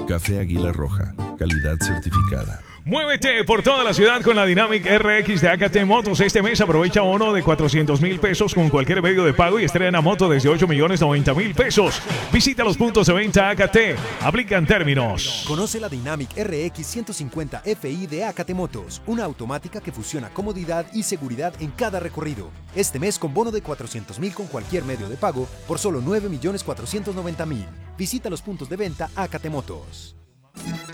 Café Águila Roja, calidad certificada. Muévete por toda la ciudad con la Dynamic RX de AKT Motos. Este mes aprovecha bono de 400,000 pesos con cualquier medio de pago y estrena moto desde 8,90,000 pesos. Visita los puntos de venta AKT. Aplican términos. Conoce la Dynamic RX 150 Fi de AKT Motos, una automática que fusiona comodidad y seguridad en cada recorrido. Este mes con bono de 400,000 con cualquier medio de pago por solo 9,490,000. Visita los puntos de venta AKT Motos.